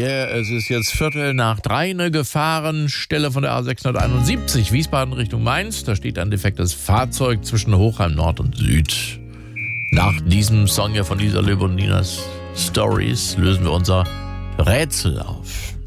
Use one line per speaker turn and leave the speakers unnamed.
Yeah, es ist jetzt 2:45, eine Gefahrenstelle von der A671, Wiesbaden Richtung Mainz. Da steht ein defektes Fahrzeug zwischen Hochheim Nord und Süd. Nach diesem Song hier von Lisa Löb und Ninas Stories lösen wir unser Rätsel auf.